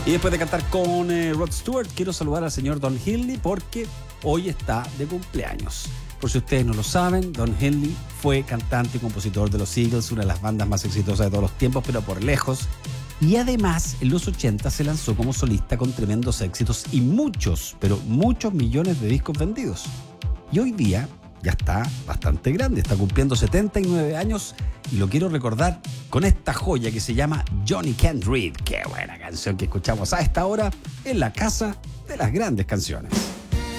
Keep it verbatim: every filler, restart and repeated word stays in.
Y después de cantar con eh, Rod Stewart, quiero saludar al señor Don Henley porque hoy está de cumpleaños. Por si ustedes no lo saben, Don Henley fue cantante y compositor de los Eagles, una de las bandas más exitosas de todos los tiempos, pero por lejos. Y además, en los ochenta se lanzó como solista con tremendos éxitos y muchos, pero muchos millones de discos vendidos. Y hoy día ya está bastante grande, está cumpliendo setenta y nueve años y lo quiero recordar con esta joya que se llama Johnny Can't Read. Qué buena canción que escuchamos a esta hora en la Casa de las Grandes Canciones.